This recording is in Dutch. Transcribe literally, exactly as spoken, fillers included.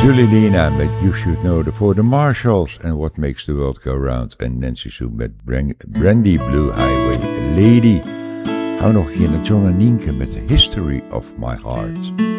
Julie Lena met You Should Know The For The Marshalls and What Makes The World Go Round. En Nancy Sue met Brandy Blue Highway Lady. Hou nog een keer naar John en Nienke met The History of My Heart.